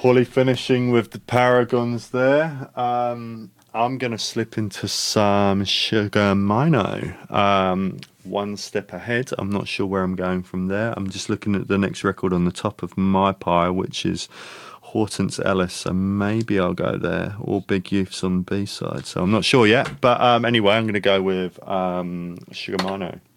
Paulie finishing with the Paragons there. I'm going to slip into some Sugar Mino. One step ahead. I'm not sure where I'm going from there. I'm just looking at the next record on the top of my pile, which is Hortense Ellis. So maybe I'll go there. Or Big Youths on B side. So I'm not sure yet. But anyway, I'm going to go with Sugar Mino.